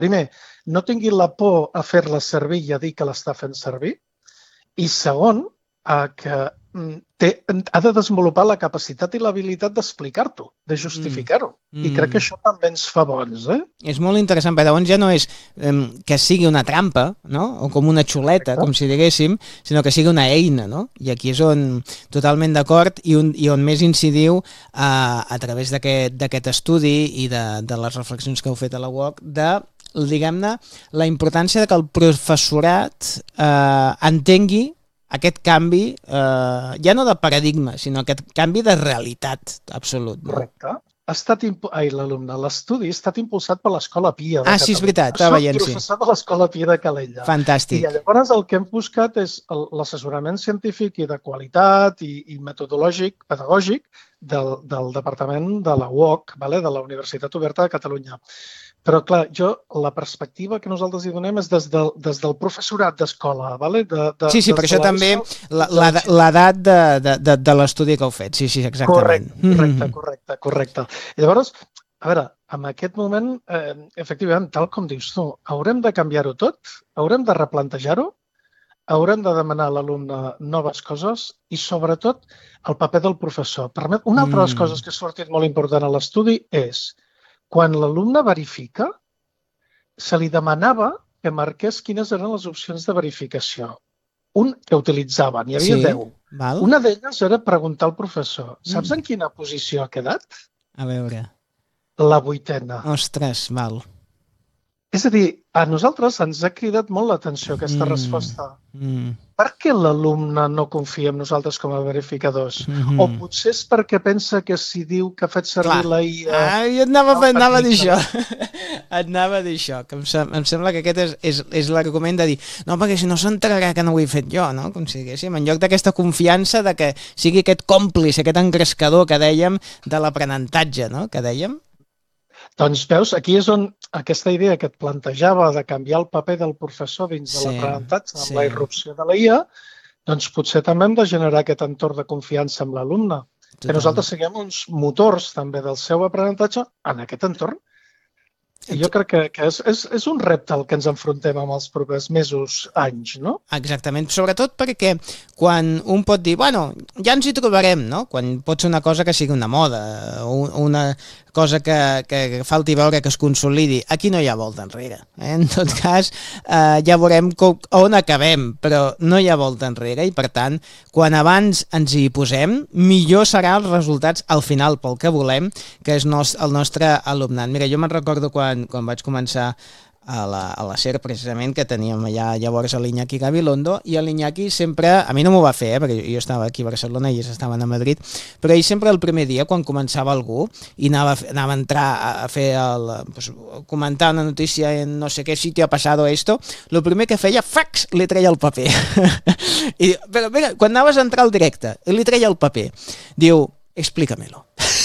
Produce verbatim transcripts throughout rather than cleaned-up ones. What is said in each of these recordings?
primer, no tingui la por a fer-la servir i a dir que l'està fent servir, i segon, que té, ha de desenvolupar la capacitat i l'habilitat d'explicar-t'ho, de justificar-ho. Mm. I crec que això també ens fa bons. Eh? És molt interessant, perquè llavors ja no és eh, que sigui una trampa, no? O com una xuleta, com si diguéssim, sinó que sigui una eina, no? I aquí és on totalment d'acord i, on, i on més incidiu eh, a través d'aquest estudi i de, de les reflexions que heu fet a la U O C, de, diguem-ne, la importància de que el professorat eh, entengui aquest canvi, eh, ja no de paradigma, sinó aquest canvi de realitat absolut. No? Correcte. Ha estat Ai, l'alumne, l'estudi ha estat impulsat per l'Escola Pia de ah, Catalunya. Ah, sí, és veritat, estava veient, sí. Soc professor de l'Escola Pia de Calella. Fantàstic. I llavors el que hem buscat és l'assessorament científic i de qualitat i, i metodològic, pedagògic, del, del Departament de la U O C, vale? De la Universitat Oberta de Catalunya. Però, clar, jo, la perspectiva que nosaltres hi donem és des del, des del professorat d'escola, vale? De, de, sí, sí, per això de també l'edat de, de, de, de l'estudi que heu fet, sí, sí, exactament. Correcte, correcte, correcte, correcte. I llavors, a veure, en aquest moment, eh, efectivament, tal com dius tu, haurem de canviar-ho tot, haurem de replantejar-ho, haurem de demanar a l'alumne noves coses i, sobretot, el paper del professor. Permet... Una altra de les coses que ha sortit molt important a l'estudi és quan l'alumne verifica, se li demanava que marqués quines eren les opcions de verificació. Un que utilitzaven, n'hi havia sí, deu. Val. Una d'elles era preguntar al professor, saps mm. en quina posició ha quedat? A veure. La vuitena. Ostres, val. És a dir, a nosaltres ens ha cridat molt l'atenció aquesta mm. resposta. Mm. Per què l'alumne no confia en nosaltres com a verificadors? Mm-hmm. O potser és perquè pensa que si diu que ha fet servir Clar. la I A... Ah, jo et anava, no, anava a dir això. Et anava a dir això, que em, sem em sembla que aquest és, és, és l'argument de dir no, perquè si no s'entrarà que no ho he fet jo, no? Com si diguéssim, en lloc d'aquesta confiança de que sigui aquest còmplice, aquest engrescador que dèiem de l'aprenentatge, no? Que dèiem. Doncs veus, aquí és on aquesta idea que et plantejava de canviar el paper del professor dins de sí, l'aprenentatge amb sí. la irrupció de la I A, doncs potser també hem de generar aquest entorn de confiança amb l'alumne. Que nosaltres siguem uns motors també del seu aprenentatge en aquest entorn. I jo crec que, que és, és, és un repte al que ens enfrontem amb els propers mesos, anys, no? Exactament, sobretot perquè quan un pot dir, bueno, ja ens hi trobarem, no? Quan pot ser una cosa que sigui una moda, una cosa que, que falti veure que es consolidi, aquí no hi ha volta enrere. Eh? En tot cas, eh, ja veurem com, on acabem, però no hi ha volta enrere i, per tant, quan abans ens hi posem, millor serà els resultats al final pel que volem, que és nos, el nostre alumnat. Mira, jo me'n recordo quan, quan vaig començar a la, a la SER, precisament, que teníem allà llavors a l'Iñaki Gabilondo, i l'Iñaki sempre, a mi no m'ho va fer, eh, perquè jo estava aquí a Barcelona i ells estaven a Madrid, però ell sempre el primer dia, quan començava algú, i anava, anava a entrar a fer el, pues, comentar una notícia en no sé què sitio ha passado esto, el primer que feia, fax, li treia el paper. I, però, mira, quan anaves a entrar al directe, li treia el paper, diu, explícamelo.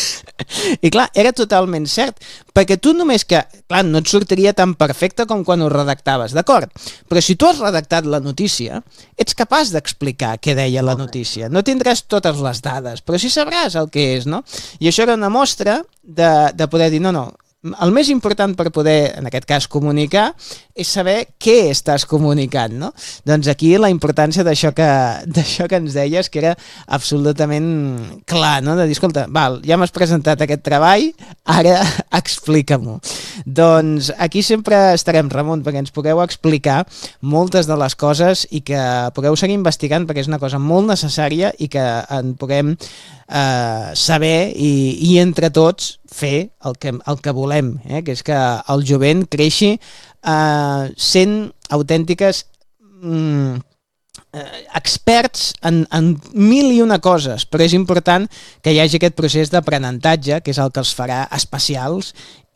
I clar, era totalment cert, perquè tu només que, clar, no et sortiria tan perfecte com quan ho redactaves, d'acord? Però si tu has redactat la notícia, ets capaç d'explicar què deia la notícia. No tindràs totes les dades, però sí sabràs el que és, no? I això era una mostra de, de poder dir, no, no, el més important per poder, en aquest cas, comunicar, és saber què estàs comunicant, no? Doncs aquí la importància d'això que, d'això que ens deies, que era absolutament clar, no? De dir, escolta, val, ja m'has presentat aquest treball, ara explica-m'ho. Doncs aquí sempre estarem, Ramon, perquè ens pugueu explicar moltes de les coses i que pugueu seguir investigant, perquè és una cosa molt necessària i que en puguem eh, saber i, i entre tots fer el que, el que volem, eh? Que és que el jovent creixi eh, sent autèntiques mm, eh, experts en, en mil i una coses, però és important que hi hagi aquest procés d'aprenentatge, que és el que els farà especials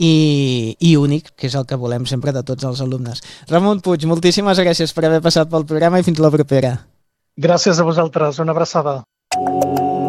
i, i únic, que és el que volem sempre de tots els alumnes. Ramon Puig, moltíssimes gràcies per haver passat pel programa i fins la propera. Gràcies a vosaltres, una abraçada.